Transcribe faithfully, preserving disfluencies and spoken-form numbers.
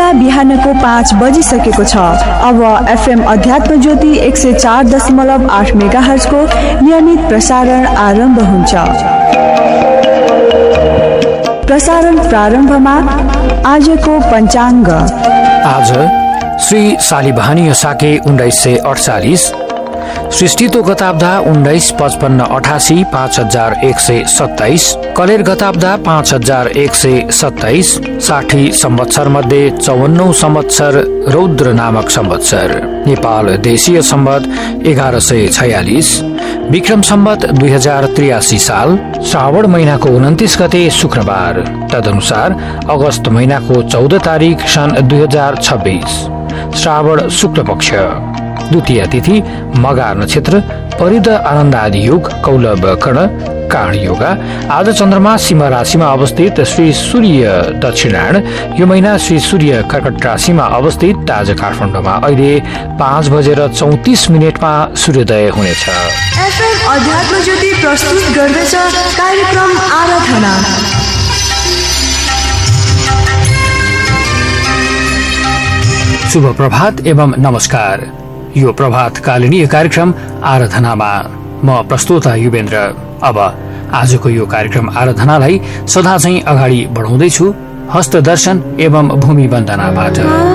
बेला बिहानको पाँच बजिसकेको छ। अब एफएम अध्यात्म ज्योति एक सय चार दशमलव आठ मेगा हर्जको नियमित प्रसारण आरम्भ हुन्छ। प्रसारण प्रारम्भमा आजको पञ्चाङ्ग। आज श्री सालिभानी साके उन्नाइस सय अडचालिस, सृष्टितो गताब्दा उन्नाइस पचपन्न अठासी पाँच हजार एक सय सत्ताइस, कलेर गताब्दा पाँच हजार एक सय सत्ताइस, साठी संवत्सर मध्ये चौवन्नौ संवत्सर रौद्र नामक संवत्सर, नेपाल देशीय सम्वत एघार सय छयालिस, विक्रम सम्वत दुई हजार त्रियासी साल श्रावण महिनाको उन्तिस गते शुक्रबार, तदनुसार अगस्त महिनाको चौध तारिक सन् दुई हजार छब्बीस, श्रावण शुक्ल पक्ष, द्वितीय तिथि मगा नक्षत्र, परिद आनन्द आदि योग, कौलव कर्ण काण योगा। आज चन्द्रमा सिंह राशिमा अवस्थित श्री सूर्य दक्षिणायण। यो महिना श्री सूर्य कर्कट राशिमा अवस्थित ताज काठमाडौँमा अहिले पाँच बजेर चौतिस मिनटमा सूर्योदय हुनेछ। एफएम अध्यात्म ज्योति प्रस्तुत गर्दछ कार्यक्रम आराधना। शुभ प्रभात एवं नमस्कार। यो प्रभात कालीन कार्यक्रम आराधनामा म प्रस्तुता युवेन्द्र। अब आजको यो कार्यक्रम आराधनालाई सदा चाहिँ अगाडि बढाउँदैछु हस्त दर्शन एवं भूमि वन्दनाबाट।